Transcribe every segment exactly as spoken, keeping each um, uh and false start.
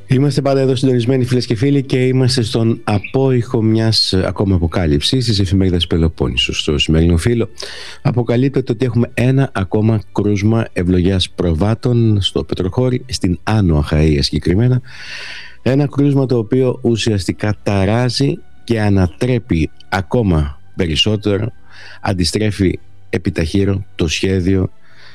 Είμαστε πάντα εδώ συντονισμένοι, φίλες και φίλοι, και είμαστε στον απόϊχο μιας ακόμα αποκάλυψης της εφημερίδας Πελοπόννησος. Στο σημερινό φύλλο αποκαλύπτεται ότι έχουμε ένα ακόμα κρούσμα ευλογιάς προβάτων στο Πετροχώρι, στην Άνω Αχαΐα συγκεκριμένα. Ένα κρούσμα το οποίο ουσιαστικά ταράζει και ανατρέπει ακόμα περισσότερο, αντιστρέφει επιταχύρω το σχέδιο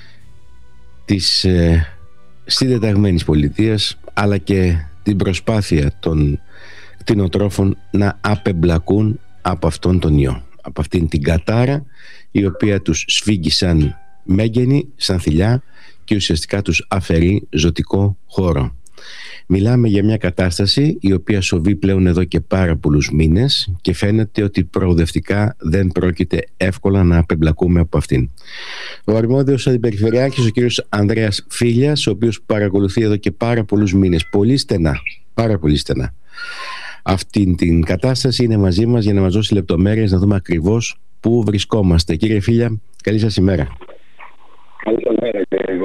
της ε, συντεταγμένης πολιτείας, αλλά και την προσπάθεια των κτηνοτρόφων να απεμπλακούν από αυτόν τον ιό, από αυτήν την κατάρα η οποία τους σφίγγει σαν μέγενη, σαν θηλιά, και ουσιαστικά τους αφαιρεί ζωτικό χώρο. Μιλάμε για μια κατάσταση η οποία σοβεί πλέον εδώ και πάρα πολλούς μήνες και φαίνεται ότι προοδευτικά δεν πρόκειται εύκολα να απεμπλακούμε από αυτήν. Ο αρμόδιος αντιπεριφερειάρχης, ο κύριος Ανδρέας Φίλιας, ο οποίος παρακολουθεί εδώ και πάρα πολλούς μήνες, πολύ στενά, πάρα πολύ στενά, αυτήν την κατάσταση, είναι μαζί μας για να μας δώσει λεπτομέρειες, να δούμε ακριβώς πού βρισκόμαστε. Κύριε Φίλια, καλή σας ημέρα. Καλή σας ημέρα, κύριε.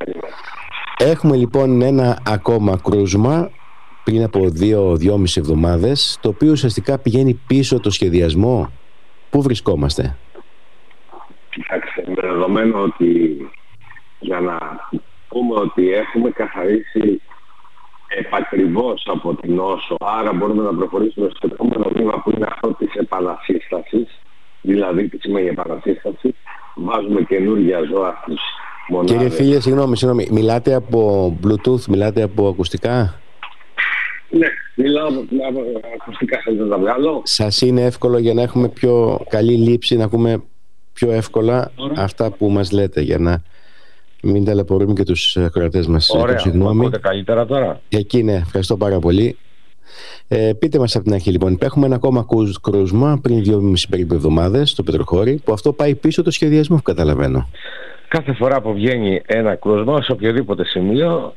Έχουμε λοιπόν ένα ακόμα κρούσμα πριν από δύο δυόμιση εβδομάδες, το οποίο ουσιαστικά πηγαίνει πίσω το σχεδιασμό. Πού βρισκόμαστε? Κοιτάξτε, με δεδομένο ότι για να πούμε ότι έχουμε καθαρίσει επακριβώς από την νόσο, άρα μπορούμε να προχωρήσουμε στο επόμενο βήμα που είναι αυτό της επανασύστασης. Δηλαδή, τι σημαίνει επανασύσταση? Βάζουμε καινούργια ζώα στους μονάδες. Κύριε Φίλια, συγγνώμη, συγγνώμη, μιλάτε από Bluetooth, μιλάτε από ακουστικά? Ναι, μιλάω από, από ακουστικά, θα τα βγάλω. Σας είναι εύκολο για να έχουμε πιο καλή λήψη, να ακούμε πιο εύκολα Ωραία. αυτά που μας λέτε, για να μην ταλαιπωρούμε και τους ακροατές μας? Ωραία, συγγνώμη. Ακούτε καλύτερα τώρα? Εκεί ναι, ευχαριστώ πάρα πολύ. Ε, πείτε μας από την αρχή λοιπόν. Έχουμε ένα ακόμα κρούσμα πριν δύο μισή περίπου εβδομάδες στο Πετροχώρι, που αυτό πάει πίσω το σχεδιασμό, που καταλαβαίνω. Κάθε φορά που βγαίνει ένα κρούσμα σε οποιοδήποτε σημείο,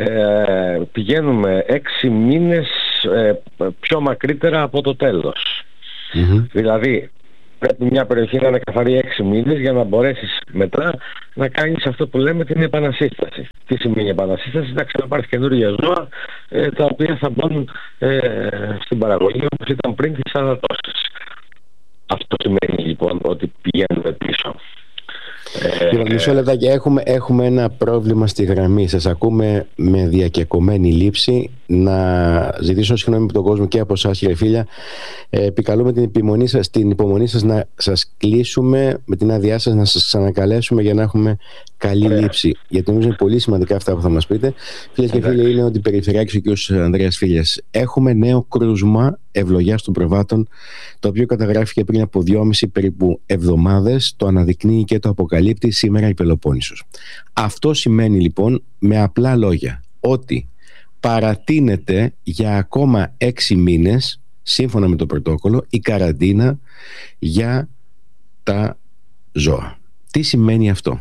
ε, πηγαίνουμε έξι μήνες ε, πιο μακρύτερα από το τέλος. Mm-hmm. Δηλαδή πρέπει μια περιοχή να είναι καθαρή έξι μήνες για να μπορέσεις μετά να κάνεις αυτό που λέμε την επανασύσταση. Τι σημαίνει επανασύσταση? Να ξαναπάρεις καινούργια ζώα, ε, τα οποία θα μπουν ε, στην παραγωγή όπως ήταν πριν τις ανατώσεις. Αυτό σημαίνει λοιπόν ότι πηγαίνουμε πίσω. Λοιπόν, μισό λεπτάκι, έχουμε, έχουμε ένα πρόβλημα στη γραμμή. Σας ακούμε με διακεκομένη λήψη. Να ζητήσω συγγνώμη από τον κόσμο και από εσάς, κύριε Φίλια. Ε, επικαλούμε την υπομονή σας, την υπομονή σας να σας κλείσουμε, με την άδειά σας να σας ξανακαλέσουμε για να έχουμε καλή Ωραία. λήψη. Γιατί νομίζω είναι πολύ σημαντικά αυτά που θα μας πείτε. Φίλες και φίλοι, είναι ο αντιπεριφερειάρχης, ο κ. Ανδρέας Φίλιας. Έχουμε νέο κρούσμα ευλογιάς των προβάτων, το οποίο καταγράφηκε πριν από δυόμιση περίπου εβδομάδες. Το αναδεικνύει και το αποκαλύπτει σήμερα η Πελοπόννησος. Αυτό σημαίνει λοιπόν, με απλά λόγια, ότι παρατείνεται για ακόμα έξι μήνες, σύμφωνα με το πρωτόκολλο, η καραντίνα για τα ζώα. Τι σημαίνει αυτό?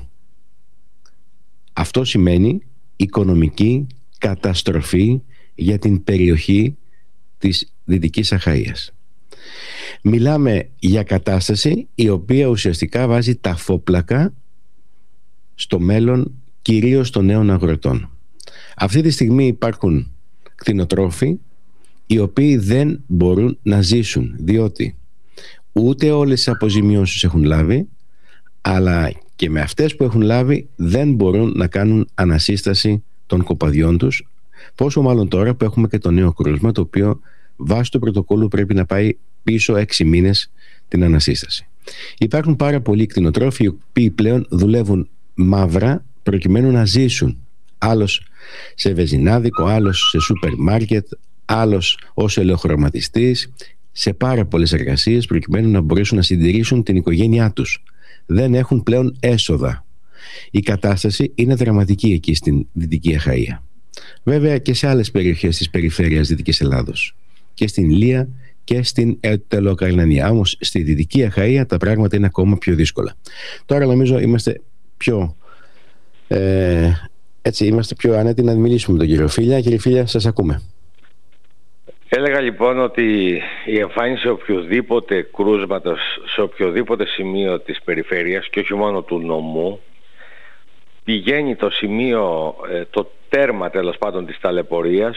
Αυτό σημαίνει οικονομική καταστροφή για την περιοχή της Δυτικής Αχαΐας. Μιλάμε για κατάσταση η οποία ουσιαστικά βάζει τα φόπλακα στο μέλλον, κυρίως των νέων αγροτών. Αυτή τη στιγμή υπάρχουν κτηνοτρόφοι οι οποίοι δεν μπορούν να ζήσουν, διότι ούτε όλες τις αποζημιώσεις έχουν λάβει, αλλά και με αυτές που έχουν λάβει δεν μπορούν να κάνουν ανασύσταση των κοπαδιών τους, πόσο μάλλον τώρα που έχουμε και το νέο κρούσμα, το οποίο βάσει του πρωτοκόλλου πρέπει να πάει πίσω έξι μήνες την ανασύσταση. Υπάρχουν πάρα πολλοί κτηνοτρόφοι οι οποίοι πλέον δουλεύουν μαύρα προκειμένου να ζήσουν. Άλλος σε βεζινάδικο, άλλος σε σούπερ μάρκετ, άλλος ως ελαιοχρωματιστής, σε πάρα πολλές εργασίες προκειμένου να μπορέσουν να συντηρήσουν την οικογένειά τους. Δεν έχουν πλέον έσοδα. Η κατάσταση είναι δραματική εκεί στην Δυτική Αχαΐα. Βέβαια και σε άλλες περιοχές της περιφέρειας Δυτικής Ελλάδος, και στην Λία και στην Τελοκαρνανία. Όμως στη Δυτική Αχαΐα τα πράγματα είναι ακόμα πιο δύσκολα. Τώρα νομίζω είμαστε πιο ε, έτσι, είμαστε πιο άνετοι να μιλήσουμε με τον κύριο Φίλια. Κύριε Φίλια, σας ακούμε. Έλεγα λοιπόν ότι η εμφάνιση οποιοδήποτε κρούσματος σε οποιοδήποτε σημείο της περιφέρειας και όχι μόνο του νομού πηγαίνει το σημείο, το τέρμα τέλος πάντων της ταλαιπωρίας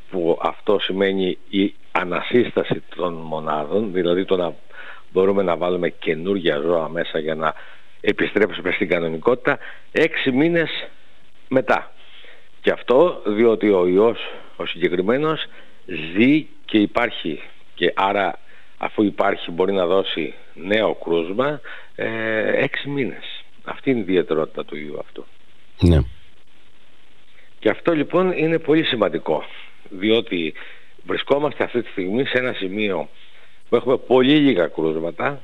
που αυτό σημαίνει η ανασύσταση των μονάδων, δηλαδή το να μπορούμε να βάλουμε καινούργια ζώα μέσα για να επιστρέψουμε στην κανονικότητα έξι μήνες μετά. Και αυτό διότι ο ιός ο συγκεκριμένος ζει και υπάρχει, και άρα αφού υπάρχει μπορεί να δώσει νέο κρούσμα ε, έξι μήνες. Αυτή είναι η ιδιαιτερότητα του ιού αυτού. Ναι. Και αυτό λοιπόν είναι πολύ σημαντικό, διότι βρισκόμαστε αυτή τη στιγμή σε ένα σημείο που έχουμε πολύ λίγα κρούσματα,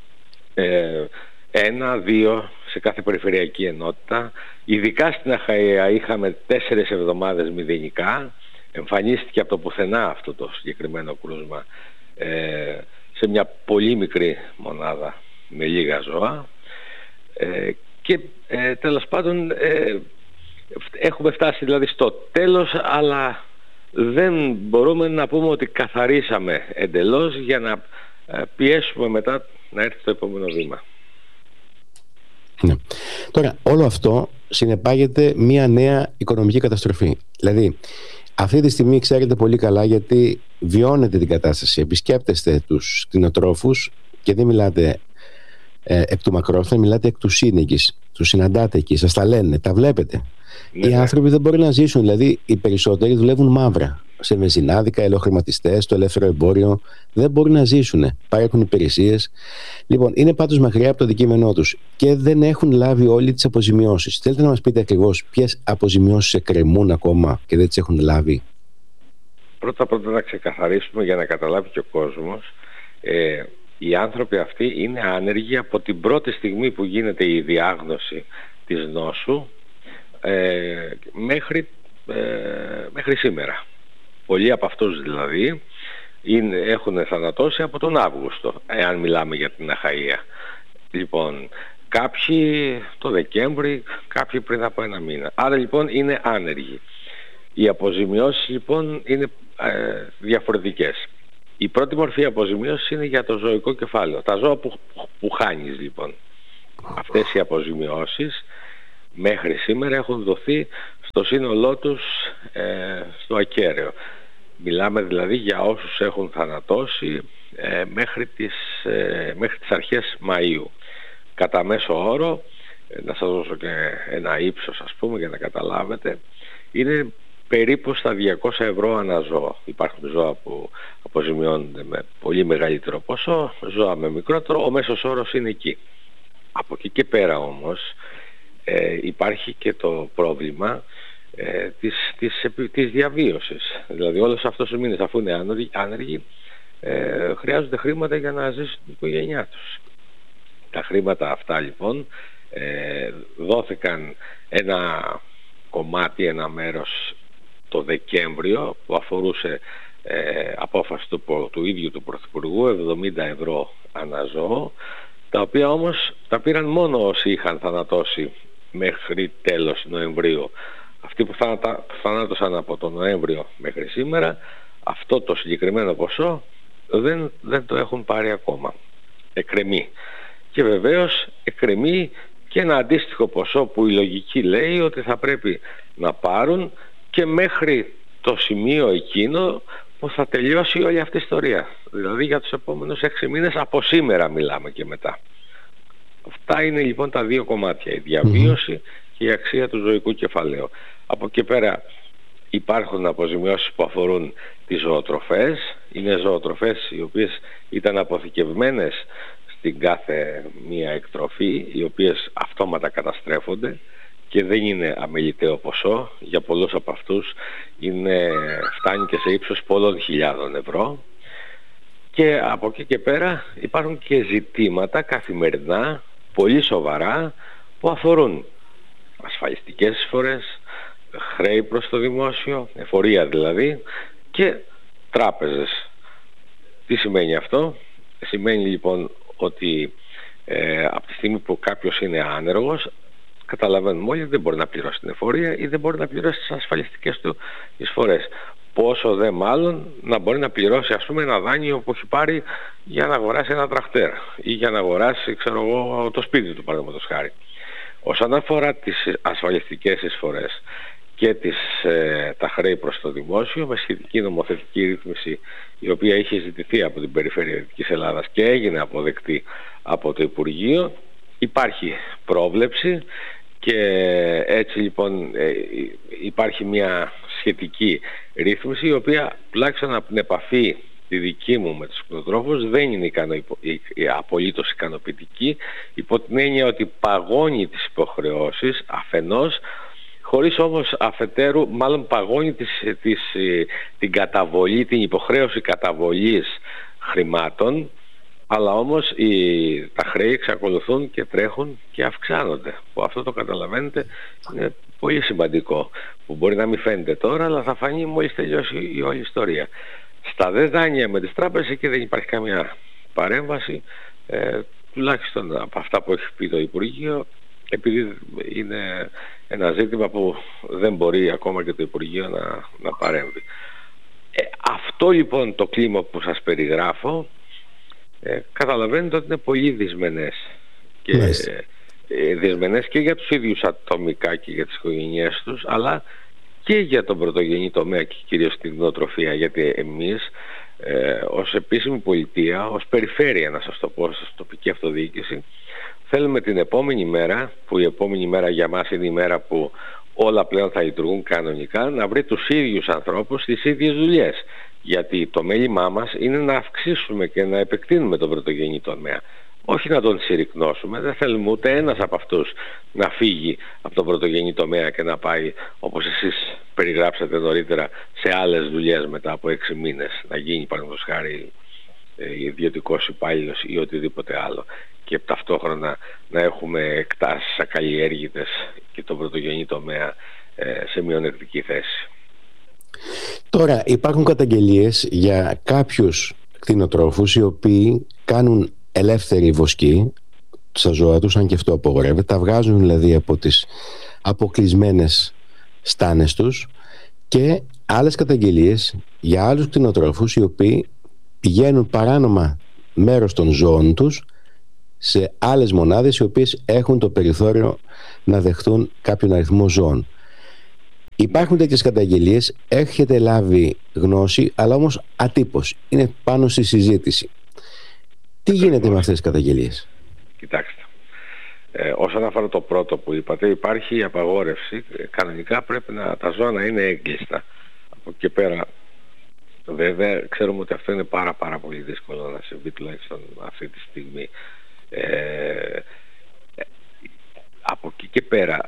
ε, ένα, δύο σε κάθε περιφερειακή ενότητα. Ειδικά στην Αχαΐα είχαμε τέσσερις εβδομάδες μηδενικά, εμφανίστηκε από το πουθενά αυτό το συγκεκριμένο κρούσμα ε, σε μια πολύ μικρή μονάδα με λίγα ζώα ε, και ε, τέλος πάντων ε, έχουμε φτάσει δηλαδή στο τέλος, αλλά δεν μπορούμε να πούμε ότι καθαρίσαμε εντελώς για να πιέσουμε μετά να έρθει το επόμενο βήμα. Ναι. Τώρα όλο αυτό συνεπάγεται μια νέα οικονομική καταστροφή. Δηλαδή αυτή τη στιγμή ξέρετε πολύ καλά, γιατί βιώνετε την κατάσταση, επισκέπτεστε τους κτηνοτρόφους και δεν μιλάτε ε, εκ του μακρόθεν, μιλάτε εκ του σύνεγγης, τους συναντάτε εκεί, σας τα λένε, τα βλέπετε. Ναι, οι άνθρωποι δεν μπορούν να ζήσουν, δηλαδή οι περισσότεροι δουλεύουν μαύρα σε βενζινάδικα, ελαιοχρηματιστές, το ελεύθερο εμπόριο, δεν μπορούν να ζήσουν, παρέχουν υπηρεσίες. Λοιπόν, είναι πάντως μακριά από το αντικείμενό τους και δεν έχουν λάβει όλοι τις αποζημιώσεις. Θέλετε να μας πείτε ακριβώς ποιες αποζημιώσεις εκκρεμούν ακόμα και δεν τις έχουν λάβει? Πρώτα πρώτα να ξεκαθαρίσουμε για να καταλάβει και ο κόσμος. Ε, οι άνθρωποι αυτοί είναι άνεργοι από την πρώτη στιγμή που γίνεται η διάγνωση της νόσου ε, μέχρι, ε, μέχρι σήμερα. Πολλοί από αυτούς δηλαδή είναι, έχουν θανατώσει από τον Αύγουστο, εάν μιλάμε για την Αχαΐα. Λοιπόν, κάποιοι το Δεκέμβρη, κάποιοι πριν από ένα μήνα. Άρα λοιπόν είναι άνεργοι. Οι αποζημιώσεις λοιπόν είναι ε, διαφορετικές. Η πρώτη μορφή αποζημιώσης είναι για το ζωικό κεφάλαιο. Τα ζώα που, που χάνεις λοιπόν. Αυτές οι αποζημιώσεις μέχρι σήμερα έχουν δοθεί στο σύνολό τους ε, στο ακέραιο. Μιλάμε δηλαδή για όσους έχουν θανατώσει ε, μέχρι, τις, ε, μέχρι τις αρχές Μαΐου. Κατά μέσο όρο, ε, να σας δώσω και ένα ύψος ας πούμε για να καταλάβετε, είναι περίπου στα διακόσια ευρώ ανά ζώο. Υπάρχουν ζώα που αποζημιώνονται με πολύ μεγαλύτερο ποσό, ζώα με μικρότερο, ο μέσος όρος είναι εκεί. Από εκεί και πέρα όμως ε, υπάρχει και το πρόβλημα ε, της, της, της διαβίωσης. Δηλαδή όλος αυτός ο μήνες, αφού είναι άνεργοι, άνεργοι ε, χρειάζονται χρήματα για να ζήσουν την οικογένειά τους. Τα χρήματα αυτά λοιπόν ε, δόθηκαν ένα κομμάτι, ένα μέρος το Δεκέμβριο που αφορούσε ε, απόφαση του, του ίδιου του Πρωθυπουργού, εβδομήντα ευρώ ανά ζώο, τα οποία όμως τα πήραν μόνο όσοι είχαν θανατώσει μέχρι τέλος Νοεμβρίου. Αυτοί που θανατα, θανάτωσαν από τον Νοέμβριο μέχρι σήμερα, αυτό το συγκεκριμένο ποσό δεν, δεν το έχουν πάρει ακόμα. Εκκρεμεί. Και βεβαίως εκκρεμεί και ένα αντίστοιχο ποσό που η λογική λέει ότι θα πρέπει να πάρουν και μέχρι το σημείο εκείνο που θα τελειώσει όλη αυτή η ιστορία. Δηλαδή για τους επόμενους έξι μήνες, από σήμερα μιλάμε και μετά. Αυτά είναι λοιπόν τα δύο κομμάτια, η διαβίωση mm-hmm. και η αξία του ζωικού κεφαλαίου. Από εκεί πέρα υπάρχουν αποζημιώσεις που αφορούν τις ζωοτροφές. Είναι ζωοτροφές οι οποίες ήταν αποθηκευμένες στην κάθε μία εκτροφή, οι οποίες αυτόματα καταστρέφονται και δεν είναι αμεληταίο ποσό. Για πολλούς από αυτούς είναι, φτάνει και σε ύψος πολλών χιλιάδων ευρώ. Και από εκεί και πέρα υπάρχουν και ζητήματα καθημερινά, πολύ σοβαρά, που αφορούν ασφαλιστικές εισφορές, χρέη προς το δημόσιο, εφορία δηλαδή, και τράπεζες. Τι σημαίνει αυτό? Σημαίνει λοιπόν ότι ε, από τη στιγμή που κάποιος είναι άνεργος, καταλαβαίνουμε όλοι ότι δεν μπορεί να πληρώσει την εφορία ή δεν μπορεί να πληρώσει τις ασφαλιστικές του εισφορές. Πόσο δε μάλλον να μπορεί να πληρώσει ας πούμε ένα δάνειο που έχει πάρει για να αγοράσει ένα τρακτέρ ή για να αγοράσει ξέρω εγώ το σπίτι του παραδείγματος χάρη. Όσον αφορά τις ασφαλιστικές εισφορές και τις, ε, τα χρέη προς το δημόσιο με σχετική νομοθετική ρύθμιση η οποία είχε ζητηθεί από την Περιφέρεια Δυτικής Ελλάδας και έγινε αποδεκτή από το Υπουργείο. Υπάρχει πρόβλεψη και έτσι λοιπόν ε, υπάρχει μια σχετική ρύθμιση η οποία τουλάχιστον από την επαφή τη δική μου με τους κτηνοτρόφους δεν είναι ικανο, απολύτως ικανοποιητική, υπό την έννοια ότι παγώνει τις υποχρεώσεις αφενός, χωρίς όμως αφετέρου μάλλον παγώνει τις, τις, την καταβολή, την υποχρέωση καταβολής χρημάτων, αλλά όμως οι, τα χρέη εξακολουθούν και τρέχουν και αυξάνονται. Που αυτό το καταλαβαίνετε είναι πολύ σημαντικό, που μπορεί να μην φαίνεται τώρα, αλλά θα φανεί μόλις τελειώσει η όλη ιστορία. Στα δε δάνεια με τις τράπεζες εκεί δεν υπάρχει καμία παρέμβαση, ε, τουλάχιστον από αυτά που έχει πει το Υπουργείο, επειδή είναι ένα ζήτημα που δεν μπορεί ακόμα και το Υπουργείο να, να παρέμβει. Ε, αυτό λοιπόν το κλίμα που σας περιγράφω, ε, καταλαβαίνετε ότι είναι πολύ δυσμενές και, ε, δυσμενές και για τους ίδιους ατομικά και για τις οικογένειές τους, αλλά και για τον πρωτογενή τομέα και κυρίως την κτηνοτροφία, γιατί εμείς ε, ως επίσημη πολιτεία, ως περιφέρεια να σας το πω, ως τοπική αυτοδιοίκηση, θέλουμε την επόμενη μέρα, που η επόμενη μέρα για μας είναι η μέρα που όλα πλέον θα λειτουργούν κανονικά, να βρει τους ίδιους ανθρώπους στις ίδιες δουλειές. Γιατί το μέλημά μας είναι να αυξήσουμε και να επεκτείνουμε τον πρωτογενή τομέα. Όχι να τον συρρυκνώσουμε, δεν θέλουμε ούτε ένας από αυτούς να φύγει από τον πρωτογενή τομέα και να πάει, όπως εσείς περιγράψατε νωρίτερα, σε άλλες δουλειές μετά από έξι μήνες, να γίνει παραδείγματος χάρη ιδιωτικός υπάλληλος ή οτιδήποτε άλλο, και ταυτόχρονα να έχουμε εκτάσεις ακαλλιέργητες και τον πρωτογενή τομέα σε μειονεκτική θέση. Τώρα υπάρχουν καταγγελίες για κάποιους κτηνοτρόφους οι οποίοι κάνουν ελεύθερη βοσκή στα ζώα τους, αν και αυτό απογορεύεται, τα βγάζουν δηλαδή από τις αποκλεισμένες στάνες τους, και άλλες καταγγελίες για άλλους κτηνοτρόφους οι οποίοι πηγαίνουν παράνομα μέρος των ζώων τους σε άλλες μονάδες οι οποίες έχουν το περιθώριο να δεχτούν κάποιον αριθμό ζώων. Υπάρχουν τέτοιες καταγγελίες, έχετε λάβει γνώση, αλλά όμως ατύπως, είναι πάνω στη συζήτηση. Τι γίνεται με αυτές τις καταγγελίες? Κοιτάξτε, ε, όσον αφορά το πρώτο που είπατε, υπάρχει η απαγόρευση. Κανονικά πρέπει να, τα ζώα να είναι έγκλειστα. Από εκεί πέρα, βέβαια, ξέρουμε ότι αυτό είναι πάρα πάρα πολύ δύσκολο να συμβεί, τουλάχιστον αυτή τη στιγμή. Ε, από εκεί και πέρα,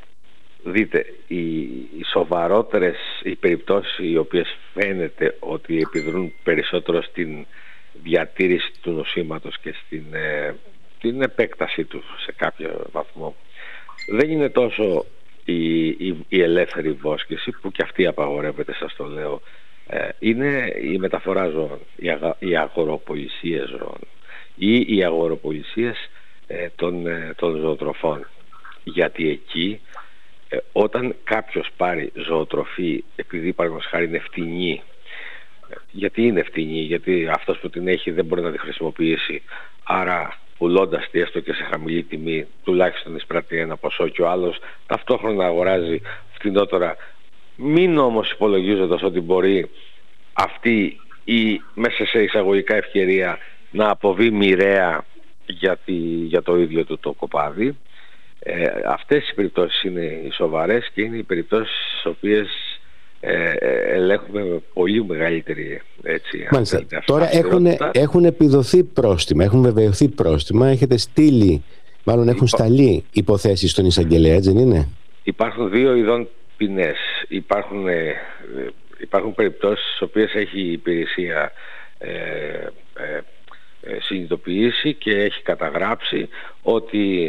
δείτε, οι, οι σοβαρότερες οι περιπτώσεις οι οποίες φαίνεται ότι επιδρούν περισσότερο στην διατήρηση του νοσήματος και στην ε, την επέκτασή του σε κάποιο βαθμό, δεν είναι τόσο η, η, η ελεύθερη βόσκηση, που και αυτή απαγορεύεται, σας το λέω, ε, είναι η μεταφορά ζώων, οι, αγα, οι αγοροπολισίες ζώων ή οι αγοροπολισίες ε, των, ε, των ζωοτροφών. Γιατί εκεί ε, όταν κάποιος πάρει ζωοτροφή, επειδή παραδείγματος χάρη είναι φτηνή, γιατί είναι φτηνή, γιατί αυτός που την έχει δεν μπορεί να τη χρησιμοποιήσει, άρα πουλώντας τη έστω και σε χαμηλή τιμή, τουλάχιστον εισπράττει ένα ποσό, και ο άλλος ταυτόχρονα αγοράζει φτηνότερα, μην όμως υπολογίζοντας ότι μπορεί αυτή η μέσα σε εισαγωγικά ευκαιρία να αποβεί μοιραία για, τη, για το ίδιο του το κοπάδι. Ε, αυτές οι περιπτώσεις είναι οι σοβαρές και είναι οι περιπτώσεις στις οποίες ε, ελέγχουμε με πολύ μεγαλύτερη, έτσι. Μάλιστα. Τώρα έχουν, έχουν επιδοθεί πρόστιμα, έχουν βεβαιωθεί πρόστιμα, έχετε στείλει, μάλλον έχουν Υπά... σταλεί υποθέσεις στον εισαγγελέα, έτσι δεν είναι? Υπάρχουν δύο ειδών ποινές. Υπάρχουν, ε, υπάρχουν περιπτώσεις στις οποίες έχει η υπηρεσία ε, ε, ε, συνειδητοποιήσει και έχει καταγράψει ότι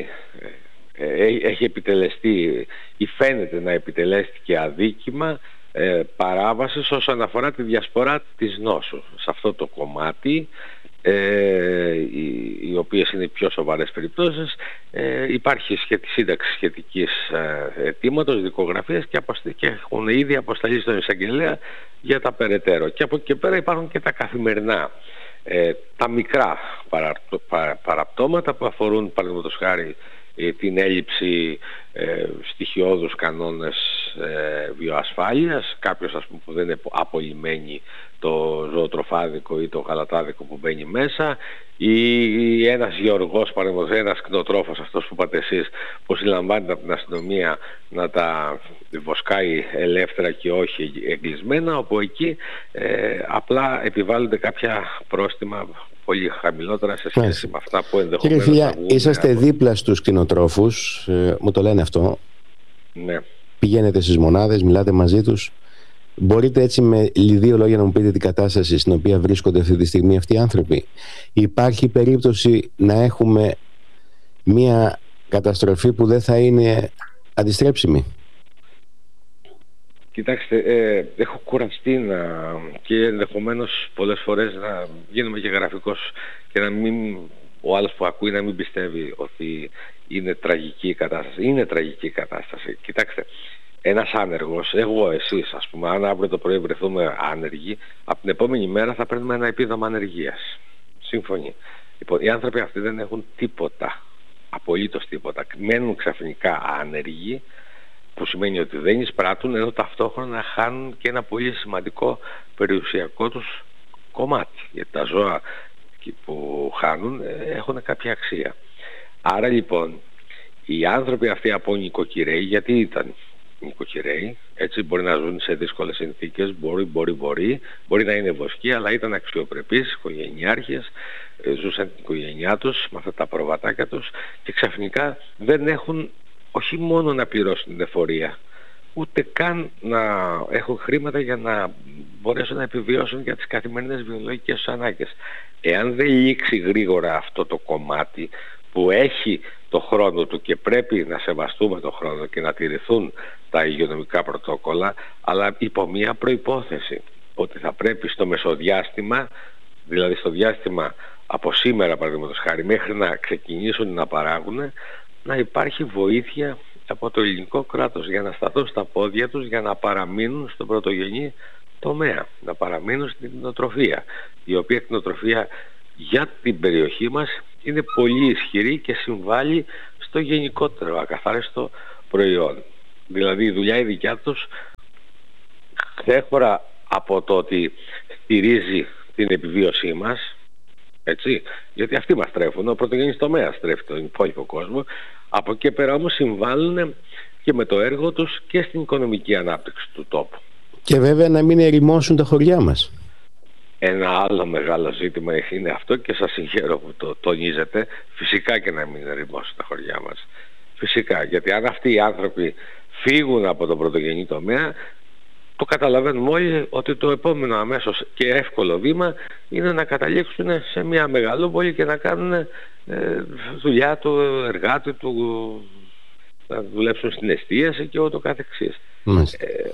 ε, έχει επιτελεστεί ή φαίνεται να επιτελέστηκε αδίκημα ε, παράβασης όσον αφορά τη διασπορά της νόσου. Σε αυτό το κομμάτι, ε, οι, οι οποίες είναι οι πιο σοβαρές περιπτώσεις, ε, υπάρχει σχετι, σύνταξη σχετικής ε, αιτήματος, δικογραφίας, και, αποστα, και έχουν ήδη αποσταλεί στον εισαγγελέα για τα περαιτέρω. Και από εκεί και πέρα υπάρχουν και τα καθημερινά, ε, τα μικρά παρα, παρα, παραπτώματα που αφορούν, παραδείγματος χάρη, την έλλειψη ε, στοιχειώδους κανόνες ε, βιοασφάλειας, κάποιος ας πούμε που δεν είναι απολυμμένει το ζωοτροφάδικο ή το γαλατάδικο που μπαίνει μέσα, ή ένας γεωργός, παραδείγματος, ένας κτηνοτρόφος, αυτός που είπατε εσείς, που συλλαμβάνεται από την αστυνομία να τα βοσκάει ελεύθερα και όχι εγκλεισμένα, όπου εκεί ε, απλά επιβάλλονται κάποια πρόστιμα πολύ χαμηλότερα σε σχέση Μάλιστα. με αυτά που ενδεχομένως. Κύριε Φιλιά, είσαστε από... δίπλα στους κτηνοτρόφους, ε, μου το λένε αυτό. Ναι. Πηγαίνετε στις μονάδες, μιλάτε μαζί τους. Μπορείτε έτσι με δύο λόγια να μου πείτε την κατάσταση στην οποία βρίσκονται αυτή τη στιγμή αυτοί οι άνθρωποι? Υπάρχει περίπτωση να έχουμε μια καταστροφή που δεν θα είναι αντιστρέψιμη? Κοιτάξτε, ε, έχω κουραστεί να, και ενδεχομένως πολλές φορές να γίνομαι και γραφικός και να μην, ο άλλος που ακούει να μην πιστεύει ότι είναι τραγική η κατάσταση. Είναι τραγική η κατάσταση. Κοιτάξτε, ένας άνεργος, εγώ, εσείς, ας πούμε, αν αύριο το πρωί βρεθούμε άνεργοι, από την επόμενη μέρα θα παίρνουμε ένα επίδομα ανεργίας. Σύμφωνοι. Λοιπόν, οι άνθρωποι αυτοί δεν έχουν τίποτα, απολύτως τίποτα. Μένουν ξαφνικά άνεργοι, που σημαίνει ότι δεν εισπράττουν, ενώ ταυτόχρονα χάνουν και ένα πολύ σημαντικό περιουσιακό τους κομμάτι. Γιατί τα ζώα που χάνουν έχουν κάποια αξία. Άρα λοιπόν, οι άνθρωποι αυτοί από νοικοκυρέοι, γιατί ήταν νοικοκυρέοι, έτσι, μπορεί να ζουν σε δύσκολες συνθήκες, μπορεί, μπορεί, μπορεί, μπορεί να είναι βοσκοί, αλλά ήταν αξιοπρεπείς, οικογενειάρχες, ζούσαν την οικογένειά τους με αυτά τα προβατάκια τους και ξαφνικά δεν έχουν όχι μόνο να πληρώσουν την εφορία, ούτε καν να έχουν χρήματα για να μπορέσουν να επιβιώσουν για τις καθημερινές βιολογικές τους ανάγκες. Εάν δεν λήξει γρήγορα αυτό το κομμάτι που έχει το χρόνο του και πρέπει να σεβαστούμε το χρόνο και να τηρηθούν τα υγειονομικά πρωτόκολλα, αλλά υπό μία προϋπόθεση, ότι θα πρέπει στο μεσοδιάστημα, δηλαδή στο διάστημα από σήμερα παραδείγματος χάρη μέχρι να ξεκινήσουν να παράγουν, να υπάρχει βοήθεια από το ελληνικό κράτος για να σταθούν στα πόδια τους, για να παραμείνουν στον πρωτογενή τομέα, να παραμείνουν στην κτηνοτροφία, η οποία κτηνοτροφία για την περιοχή μας είναι πολύ ισχυρή και συμβάλλει στο γενικότερο ακαθάριστο προϊόν. Δηλαδή η δουλειά η δικιά τους, ξέχωρα από το ότι στηρίζει την επιβίωσή μας, έτσι, γιατί αυτοί μας τρέφουν, ο πρωτογενής τομέας τρέφει τον υπόλοιπο κόσμο, από εκεί πέρα όμως συμβάλλουν και με το έργο τους και στην οικονομική ανάπτυξη του τόπου. Και βέβαια να μην ερημώσουν τα χωριά μας. Ένα άλλο μεγάλο ζήτημα είναι αυτό και σας συγχαίρω που το τονίζετε. Φυσικά και να μην ερημώσουν τα χωριά μας. Φυσικά, γιατί αν αυτοί οι άνθρωποι φύγουν από τον πρωτογενή τομέα, το καταλαβαίνουμε όλοι ότι το επόμενο αμέσως και εύκολο βήμα είναι να καταλήξουν σε μια μεγαλόπολη και να κάνουν ε, δουλειά του εργάτη του, να δουλέψουν στην εστίαση και ούτω καθεξής. Ε,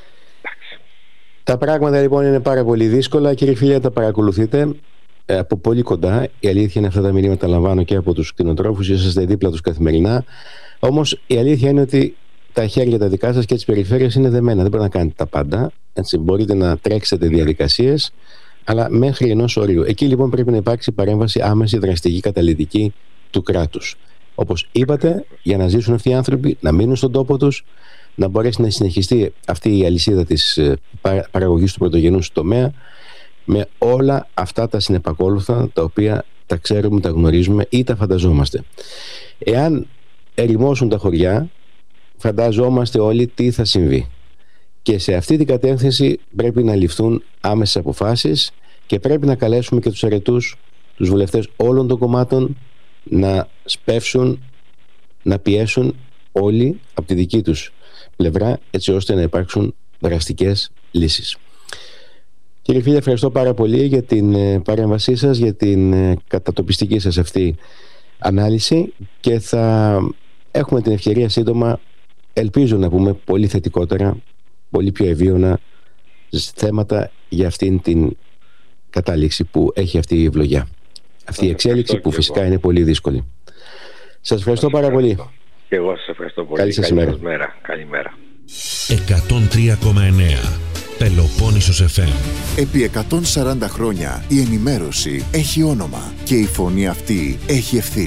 τα πράγματα λοιπόν είναι πάρα πολύ δύσκολα. Κύριε Φιλιά, τα παρακολουθείτε ε, από πολύ κοντά. Η αλήθεια είναι, αυτά τα μηνύματα λαμβάνω και από τους κτηνοτρόφους, είσαστε δίπλα τους καθημερινά. Όμως η αλήθεια είναι ότι τα χέρια τα δικά σας και τις περιφέρειες είναι δεμένα. Δεν μπορείτε να κάνετε τα πάντα. Έτσι, μπορείτε να τρέξετε διαδικασίες, αλλά μέχρι ενός ορίου. Εκεί λοιπόν πρέπει να υπάρξει παρέμβαση άμεση, δραστική, καταλυτική του κράτους. Όπως είπατε, για να ζήσουν αυτοί οι άνθρωποι, να μείνουν στον τόπο τους, να μπορέσει να συνεχιστεί αυτή η αλυσίδα της παραγωγής του πρωτογενούς τομέα, με όλα αυτά τα συνεπακόλουθα τα οποία τα ξέρουμε, τα γνωρίζουμε ή τα φανταζόμαστε. Εάν ερημώσουν τα χωριά, φανταζόμαστε όλοι τι θα συμβεί. Και σε αυτή την κατεύθυνση πρέπει να ληφθούν άμεσες αποφάσεις και πρέπει να καλέσουμε και τους αρετούς, τους βουλευτές όλων των κομμάτων να σπεύσουν, να πιέσουν όλοι από τη δική τους πλευρά, έτσι ώστε να υπάρξουν δραστικές λύσεις. Κύριε Φίλια, ευχαριστώ πάρα πολύ για την παρέμβασή σας, για την κατατοπιστική σας αυτή ανάλυση και θα έχουμε την ευκαιρία σύντομα, ελπίζω να πούμε πολύ θετικότερα, πολύ πιο ευίωνα θέματα για αυτήν την κατάληξη που έχει αυτή η ευλογιά. Αυτή η εξέλιξη που φυσικά εγώ. είναι πολύ δύσκολη. Σας ευχαριστώ πάρα πολύ. Και εγώ σας ευχαριστώ πολύ. Καλή σας ημέρα. Καλημέρα. εκατόν τρία κόμμα εννέα Πελοπόννησος εφ εμ. Επί εκατόν σαράντα χρόνια η ενημέρωση έχει όνομα και η φωνή αυτή έχει ευθύνη.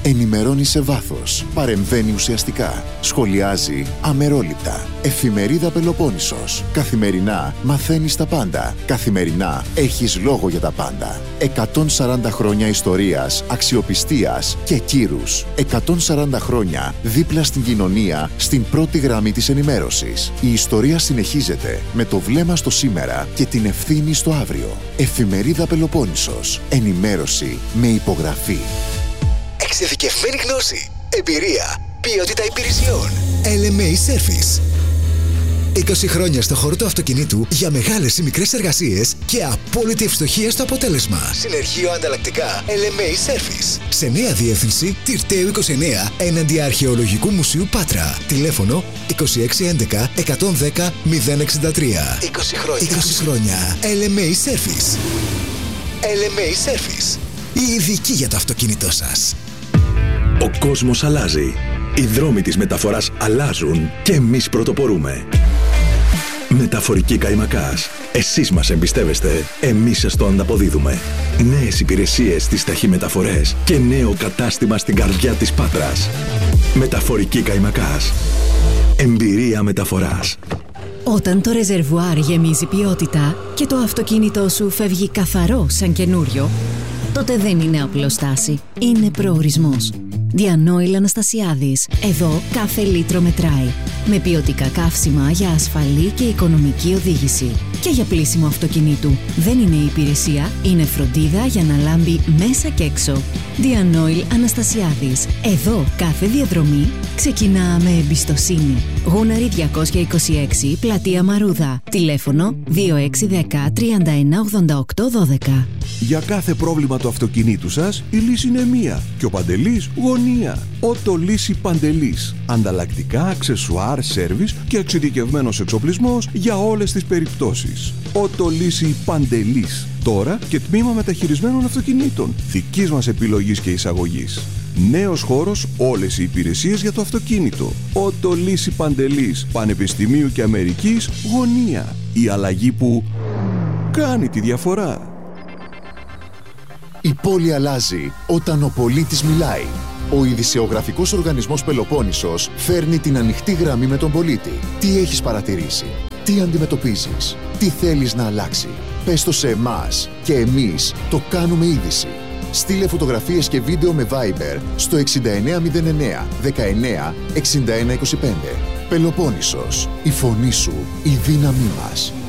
Ενημερώνει σε βάθος, παρεμβαίνει ουσιαστικά, σχολιάζει αμερόληπτα. Εφημερίδα Πελοπόννησος. Καθημερινά μαθαίνεις τα πάντα. Καθημερινά έχεις λόγο για τα πάντα. εκατόν σαράντα χρόνια ιστορίας, αξιοπιστίας και κύρους. εκατόν σαράντα χρόνια δίπλα στην κοινωνία, στην πρώτη γραμμή της ενημέρωσης. Η ιστορία συνεχίζεται με το βλέμμα στο σήμερα και την ευθύνη στο αύριο. Εφημερίδα Πελοπόννησος. Ενημέρωση με υπογραφή. Εξειδικευμένη γνώση, εμπειρία, ποιότητα υπηρεσιών. ελ εμ έι Service. είκοσι χρόνια στο χώρο του αυτοκινήτου για μεγάλες ή μικρές εργασίες και απόλυτη ευστοχία στο αποτέλεσμα. Συνεργείο ανταλλακτικά ελ εμ έι Service. Σε νέα διεύθυνση Τυρταίου είκοσι εννέα έναντι Αρχαιολογικού Μουσείου Πάτρα. Τηλέφωνο είκοσι έξι έντεκα εκατόν δέκα μηδέν εξήντα τρία. είκοσι χρόνια. είκοσι χρόνια. ελ εμ έι Service. ελ εμ έι Service. Η ειδική για το αυτοκίνητό σας. Ο κόσμος αλλάζει. Οι δρόμοι της μεταφοράς αλλάζουν και εμείς πρωτοπορούμε. Μεταφορική Καϊμακάς. Εσείς μας εμπιστεύεστε, εμείς σας το ανταποδίδουμε. Νέες υπηρεσίες στις ταχυμεταφορές και νέο κατάστημα στην καρδιά της Πάτρας. Μεταφορική Καϊμακάς. Εμπειρία μεταφοράς. Όταν το ρεζερβουάρ γεμίζει ποιότητα και το αυτοκίνητό σου φεύγει καθαρό σαν καινούριο, τότε δεν είναι απλώς στάση, είναι προορισμός. Διανόηλ Αναστασιάδης. Εδώ κάθε λίτρο μετράει. Με ποιοτικά καύσιμα για ασφαλή και οικονομική οδήγηση. Και για πλύσιμο αυτοκινήτου. Δεν είναι υπηρεσία, είναι φροντίδα για να λάμπει μέσα και έξω. Διανόηλ Αναστασιάδης. Εδώ κάθε διαδρομή ξεκινά με εμπιστοσύνη. Γούναρη διακόσια είκοσι έξι, Πλατεία Μαρούδα. Τηλέφωνο δύο έξι ένα μηδέν τριάντα ένα ογδόντα οκτώ δώδεκα. Για κάθε πρόβλημα του αυτοκινήτου σας, η λύση είναι μία. Και ο Παντελής γωνία. Ότο Λύση Παντελής. Ανταλλακτικά, αξεσουάρ, σέρβις και εξειδικευμένος εξοπλισμός για όλες τις περιπτώσεις. Ότο Λύση Παντελής. Τώρα και τμήμα μεταχειρισμένων αυτοκινήτων. Δικής μας επιλογής και εισαγωγής. Νέος χώρος, όλες οι υπηρεσίες για το αυτοκίνητο. Ότο Λύση Παντελής. Πανεπιστημίου και Αμερικής γωνία. Η αλλαγή που κάνει τη διαφορά. Η πόλη αλλάζει όταν ο πολίτης μιλάει. Ο ειδησεογραφικός οργανισμός Πελοπόννησος φέρνει την ανοιχτή γραμμή με τον πολίτη. Τι έχεις παρατηρήσει, τι αντιμετωπίζεις, τι θέλεις να αλλάξει. Πες το σε εμάς και εμείς το κάνουμε είδηση. Στείλε φωτογραφίες και βίντεο με Viber στο εξήντα εννέα μηδέν εννέα δεκαεννέα εξήντα ένα είκοσι πέντε. Πελοπόννησος, η φωνή σου, η δύναμή μας.